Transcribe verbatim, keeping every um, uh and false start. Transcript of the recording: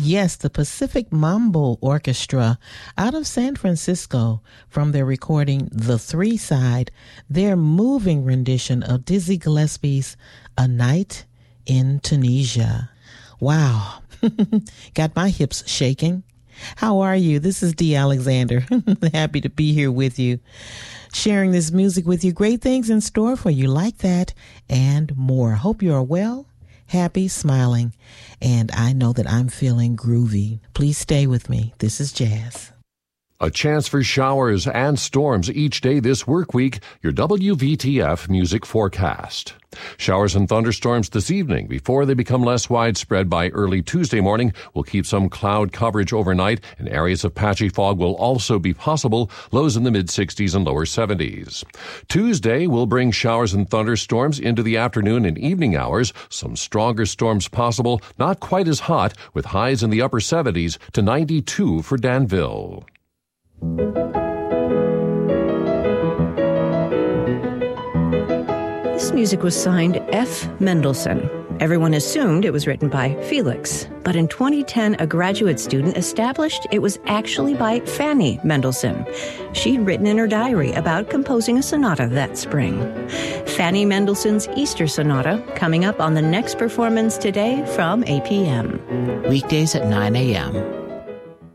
Yes, the Pacific Mambo Orchestra out of San Francisco, from their recording The Three Side, their moving rendition of Dizzy Gillespie's A Night in Tunisia. Wow, got my hips shaking. How are you? This is Dee Alexander. Happy to be here with you, sharing this music with you. Great things in store for you like that and more. Hope you are well, happy, smiling, and I know that I'm feeling groovy. Please stay with me. This is Jazz. A chance for showers and storms each day this work week. Your W V T F music forecast. Showers and thunderstorms this evening before they become less widespread by early Tuesday morning. We'll keep some cloud coverage overnight, and areas of patchy fog will also be possible, lows in the mid-sixties and lower seventies. Tuesday will bring showers and thunderstorms into the afternoon and evening hours. Some stronger storms possible, not quite as hot, with highs in the upper seventies to ninety-two for Danville. This music was signed F. Mendelssohn. Everyone assumed it was written by Felix, but in twenty ten, a graduate student established it was actually by Fanny Mendelssohn. She'd written in her diary about composing a sonata that spring. Fanny Mendelssohn's Easter Sonata, coming up on the next performance today from eight p.m. Weekdays at nine a.m.